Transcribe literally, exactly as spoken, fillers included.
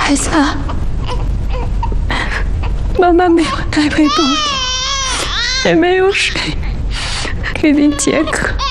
孩子啊，妈妈没有带背包里，也没有水给您解渴。